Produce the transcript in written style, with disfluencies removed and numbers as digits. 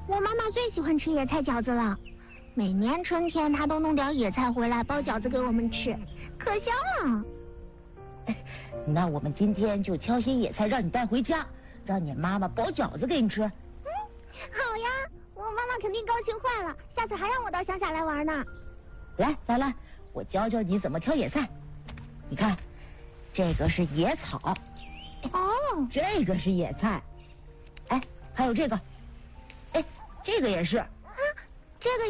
我妈妈最喜欢吃野菜饺子了，每年春天她都弄点野菜回来包饺子给我们吃，可香了。 那我们今天就挑些野菜让你带回家，让你妈妈包饺子给你吃。 好呀，我妈妈肯定高兴坏了，下次还让我到乡下来玩呢。 来，我教教你怎么挑野菜。你看，这个是野草， 哦， 这个是野菜，哎，还有这个，哎，这个也是。 这个